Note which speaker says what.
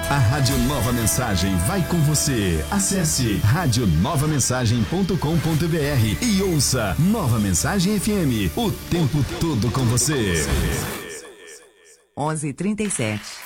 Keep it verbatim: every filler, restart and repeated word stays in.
Speaker 1: A Rádio Nova Mensagem vai com você. Acesse rádio nova mensagem ponto com ponto br e ouça Nova Mensagem F M, o tempo todo com você.
Speaker 2: onze e trinta e sete.